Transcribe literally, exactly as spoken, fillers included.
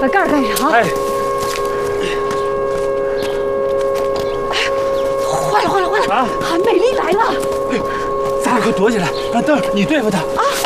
把盖儿盖上啊！ 哎， 坏了坏了坏了！ 啊， 韩美丽来了！ 咱俩快躲起来，让邓儿你对付她。 啊！